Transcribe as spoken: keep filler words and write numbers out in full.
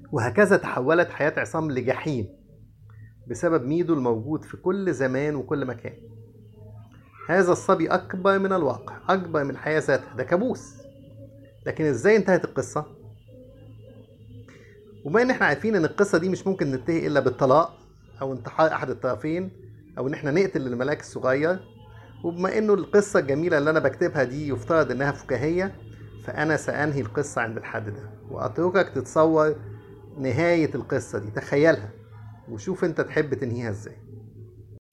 وهكذا تحولت حياة عصام لجحيم بسبب ميدو الموجود في كل زمان وكل مكان. هذا الصبي أكبر من الواقع، أكبر من الحياة ذاتها، ده كابوس. لكن إزاي انتهت القصة؟ وبما إن إحنا عارفين إن القصة دي مش ممكن تنتهي إلا بالطلاق أو انتحار أحد الطرفين، أو إن إحنا نقتل الملاك الصغير، وبما إنه القصة الجميلة اللي أنا بكتبها دي يفترض إنها فكاهية، فأنا سأنهي القصة عند الحد ده، وأتركك تتصور نهاية القصة دي، تخيلها وشوف أنت تحب تنهيها إزاي.